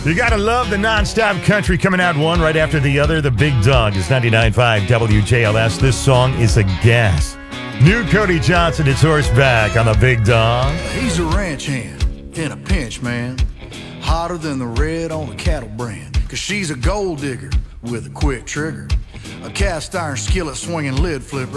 You gotta love the non-stop country coming out one right after the other. The Big Dog is 99.5 WJLS. This song is a gas. New Cody Johnson, it's horseback on the Big Dog. He's a ranch hand in a pinch, man. Hotter than the red on a cattle brand. Cause she's a gold digger with a quick trigger. A cast iron skillet swinging lid flipper.